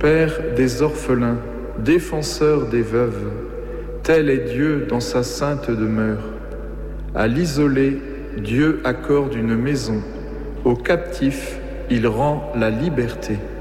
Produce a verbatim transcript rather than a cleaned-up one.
Père des orphelins, défenseur des veuves, tel est Dieu dans sa sainte demeure. À l'isolé, Dieu accorde une maison, aux captifs, il rend la liberté.